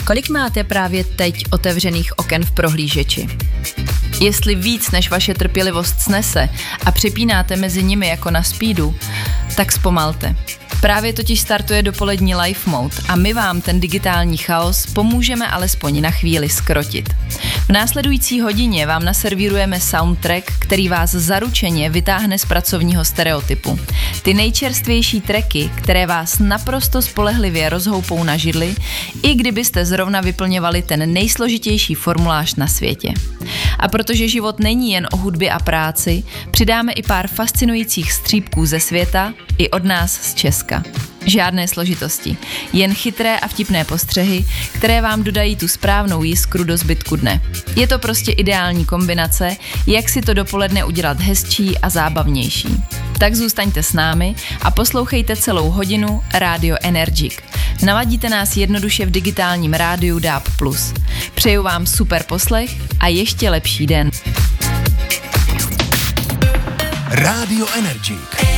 Kolik máte právě teď otevřených oken v prohlížeči? Jestli víc než vaše trpělivost snese a přepínáte mezi nimi jako na speedu, tak zpomalte. Právě totiž startuje dopolední life mode a my vám ten digitální chaos pomůžeme alespoň na chvíli zkrotit. V následující hodině vám naservírujeme soundtrack, který vás zaručeně vytáhne z pracovního stereotypu. Ty nejčerstvější tracky, které vás naprosto spolehlivě rozhoupou na židli, i kdybyste zrovna vyplňovali ten nejsložitější formulář na světě. A protože život není jen o hudbě a práci, přidáme i pár fascinujících střípků ze světa i od nás z Česka. Žádné složitosti, jen chytré a vtipné postřehy, které vám dodají tu správnou jiskru do zbytku dne. Je to prostě ideální kombinace, jak si to dopoledne udělat hezčí a zábavnější. Tak zůstaňte s námi a poslouchejte celou hodinu Radio Energic. Naladíte nás jednoduše v digitálním rádiu DAB+. Přeju vám super poslech a ještě lepší den. Radio Energic.